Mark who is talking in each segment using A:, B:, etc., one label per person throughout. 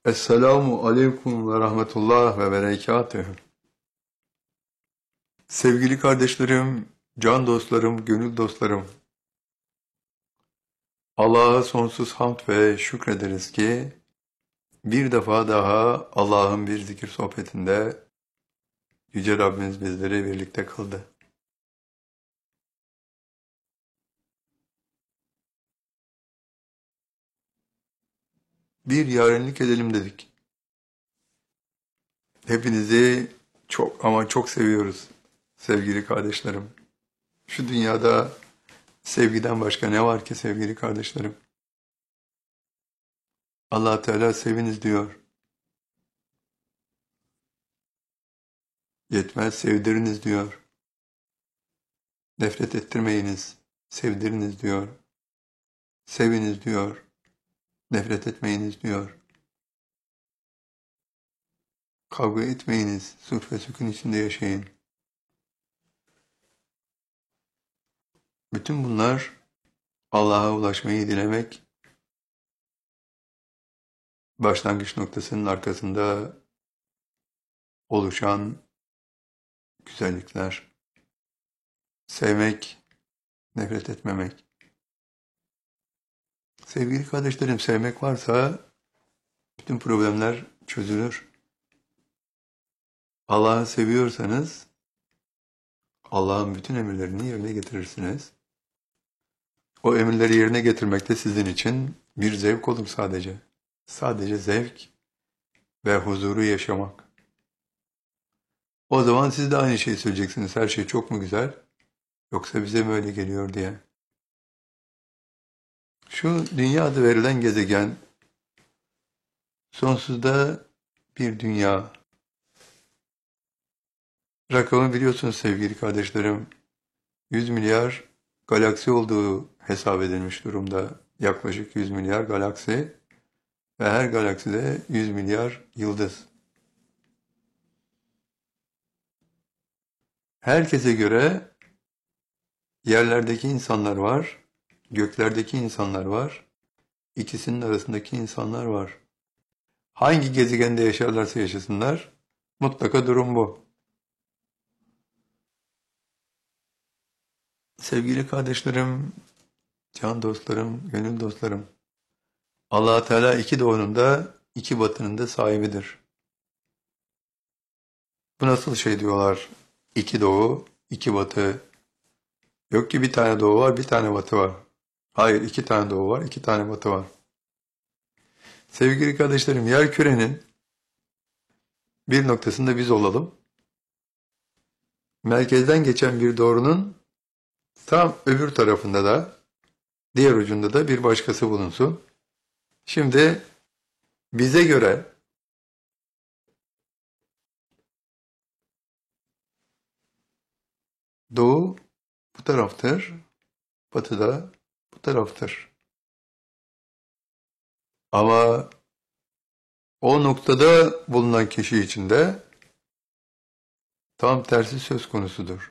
A: Esselamu aleyküm ve rahmetullah ve berekatühü. Sevgili kardeşlerim, can dostlarım, gönül dostlarım, Allah'a sonsuz hamd ve şükrederiz ki bir defa daha Allah'ın bir zikir sohbetinde Yüce Rabbimiz bizleri birlikte kıldı. Bir yarenlik edelim dedik. Hepinizi çok ama çok seviyoruz sevgili kardeşlerim. Şu dünyada sevgiden başka ne var ki sevgili kardeşlerim? Allah Teala seviniz diyor. Yetmez sevdiriniz diyor. Nefret ettirmeyiniz, sevdiriniz diyor. Seviniz diyor. Nefret etmeyiniz diyor. Kavga etmeyiniz, sulh ve sükun içinde yaşayın. Bütün bunlar Allah'a ulaşmayı dilemek, başlangıç noktasının arkasında oluşan güzellikler. Sevmek, nefret etmemek. Sevgili kardeşlerim, sevmek varsa bütün problemler çözülür. Allah'ı seviyorsanız Allah'ın bütün emirlerini yerine getirirsiniz. O emirleri yerine getirmek de sizin için bir zevk olur sadece. Sadece zevk ve huzuru yaşamak. O zaman siz de aynı şeyi söyleyeceksiniz. Her şey çok mu güzel? Yoksa bize mi öyle geliyor diye. Şu dünyada verilen gezegen sonsuzda bir dünya. Rakamı biliyorsunuz sevgili kardeşlerim. 100 milyar galaksi olduğu hesap edilmiş durumda. Yaklaşık 100 milyar galaksi ve her galakside 100 milyar yıldız. Herkese göre yerlerdeki insanlar var, göklerdeki insanlar var, ikisinin arasındaki insanlar var. Hangi gezegende yaşarlarsa yaşasınlar, mutlaka durum bu. Sevgili kardeşlerim, can dostlarım, gönül dostlarım, Allah Teala iki doğunun da iki batının da sahibidir. Bu nasıl şey diyorlar? İki doğu, iki batı. Yok ki bir tane doğu var, bir tane batı var. Hayır, iki tane doğu var, iki tane batı var. Sevgili kardeşlerim, yerkürenin bir noktasında biz olalım. Merkezden geçen bir doğrunun tam öbür tarafında da, diğer ucunda da bir başkası bulunsun. Şimdi bize göre doğu bu taraftır, batı da bu taraftır. Ama o noktada bulunan kişi için de tam tersi söz konusudur.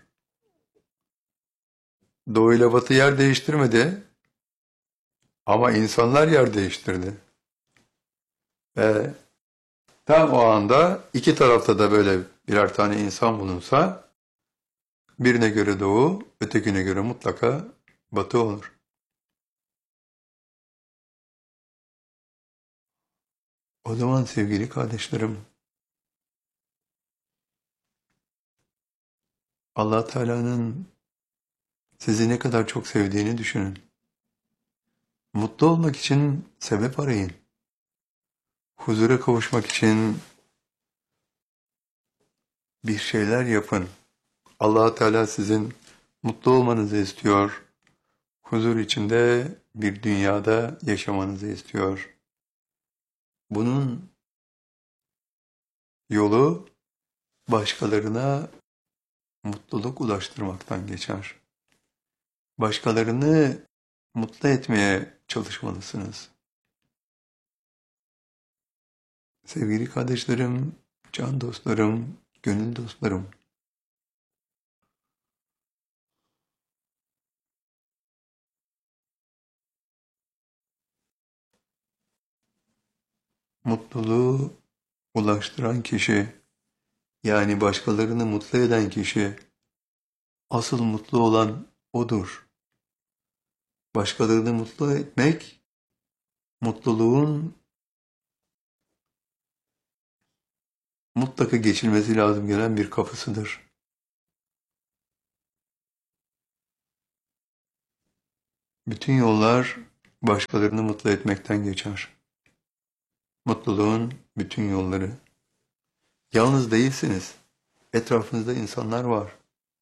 A: Doğu ile batı yer değiştirmedi ama insanlar yer değiştirdi. Ve tam o anda iki tarafta da böyle birer tane insan bulunsa birine göre doğu, ötekine göre mutlaka batı olur. O zaman sevgili kardeşlerim, Allah Teala'nın sizi ne kadar çok sevdiğini düşünün. Mutlu olmak için sebep arayın. Huzura kavuşmak için bir şeyler yapın. Allah Teala sizin mutlu olmanızı istiyor. Huzur içinde bir dünyada yaşamanızı istiyor. Bunun yolu başkalarına mutluluk ulaştırmaktan geçer. Başkalarını mutlu etmeye çalışmalısınız. Sevgili kardeşlerim, can dostlarım, gönül dostlarım, mutluluğu ulaştıran kişi, yani başkalarını mutlu eden kişi, asıl mutlu olan odur. Başkalarını mutlu etmek, mutluluğun mutlaka geçilmesi lazım gelen bir kapısıdır. Bütün yollar başkalarını mutlu etmekten geçer. Mutluluğun bütün yolları. Yalnız değilsiniz. Etrafınızda insanlar var.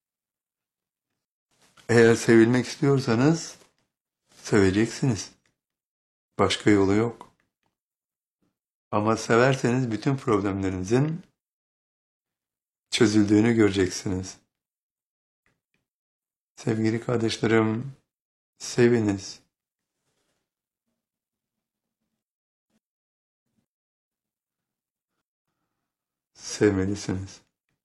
A: Eğer sevilmek istiyorsanız seveceksiniz. Başka yolu yok. Ama severseniz bütün problemlerinizin çözüldüğünü göreceksiniz. Sevgili kardeşlerim, seviniz. Sevmelisiniz.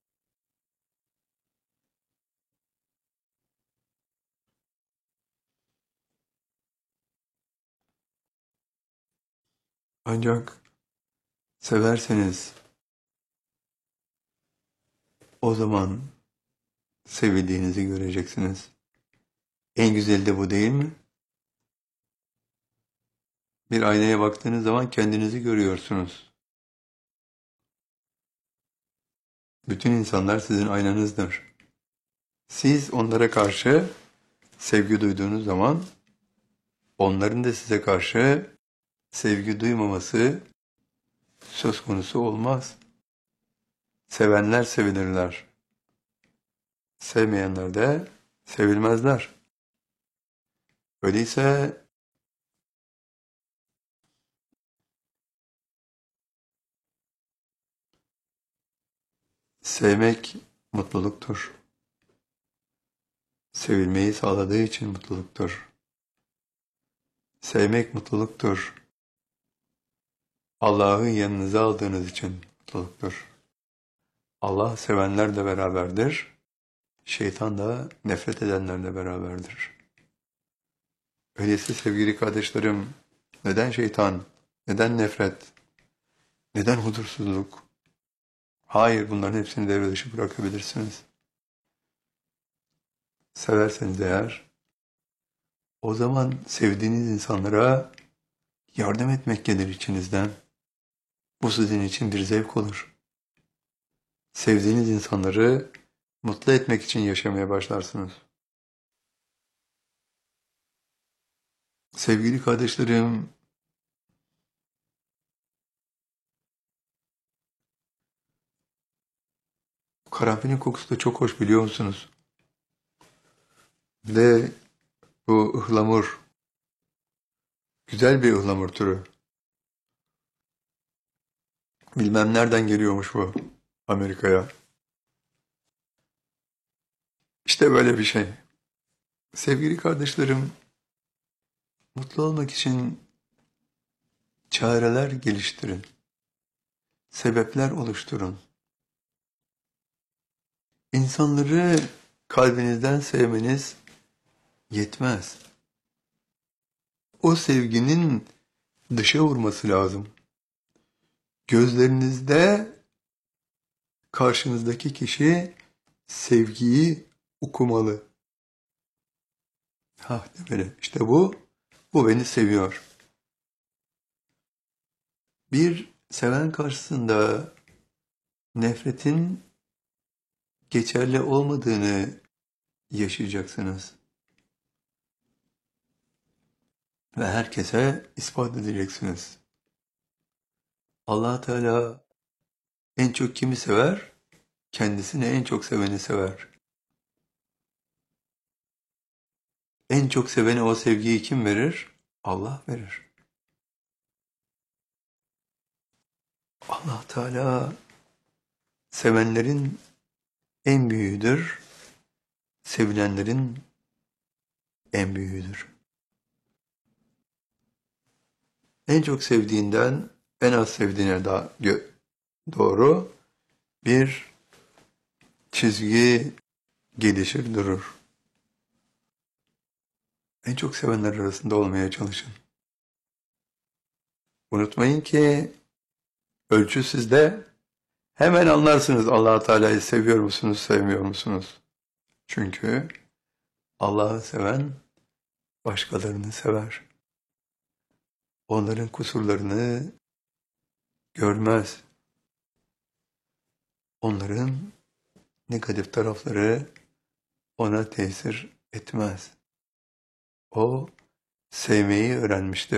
A: Ancak severseniz o zaman sevildiğinizi göreceksiniz. En güzeli de bu değil mi? Bir aynaya baktığınız zaman kendinizi görüyorsunuz. Bütün insanlar sizin aynanızdır. Siz onlara karşı sevgi duyduğunuz zaman onların da size karşı sevgi duymaması söz konusu olmaz. Sevenler sevinirler. Sevmeyenler de sevilmezler. Öyleyse sevmek mutluluktur. Sevilmeyi sağladığı için mutluluktur. Sevmek mutluluktur. Allah'ı yanınıza aldığınız için mutluluktur. Allah sevenlerle beraberdir. Şeytan da nefret edenlerle beraberdir. Öyleyse sevgili kardeşlerim, neden şeytan, neden nefret, neden huzursuzluk? Hayır, bunların hepsini devre dışı bırakabilirsiniz. Severseniz eğer, o zaman sevdiğiniz insanlara yardım etmek gelir içinizden. Bu sizin için bir zevk olur. Sevdiğiniz insanları mutlu etmek için yaşamaya başlarsınız. Sevgili kardeşlerim, karanfilin kokusu da çok hoş biliyor musunuz? Ve bu ıhlamur, güzel bir ıhlamur türü. Bilmem nereden geliyormuş bu Amerika'ya. İşte böyle bir şey. Sevgili kardeşlerim, mutlu olmak için çareler geliştirin. Sebepler oluşturun. İnsanları kalbinizden sevmeniz yetmez. O sevginin dışa vurması lazım. Gözlerinizde karşınızdaki kişi sevgiyi okumalı. Demeli. İşte bu beni seviyor. Bir seven karşısında nefretin geçerli olmadığını yaşayacaksınız. Ve herkese ispat edeceksiniz. Allah Teala en çok kimi sever? Kendisini en çok seveni sever. En çok sevene o sevgiyi kim verir? Allah verir. Allah Teala sevenlerin en büyüğüdür, sevilenlerin en büyüğüdür. En çok sevdiğinden en az sevdiğine doğru bir çizgi gelişir durur. En çok sevenler arasında olmaya çalışın. Unutmayın ki Ölçü sizde. Hemen anlarsınız Allah Teala'yı seviyor musunuz, sevmiyor musunuz? Çünkü Allah'ı seven başkalarını sever. Onların kusurlarını görmez. Onların negatif tarafları ona tesir etmez. O sevmeyi öğrenmiştir.